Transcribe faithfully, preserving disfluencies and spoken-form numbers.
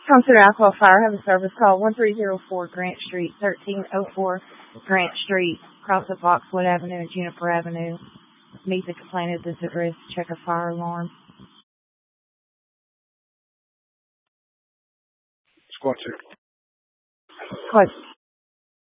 Consider Aqua Fire have a service call one three zero four Grant Street, thirteen oh four Grant Street, cross up Boxwood Avenue and Juniper Avenue. Meet the complainant at this address. Check a fire alarm. Squad two. Squad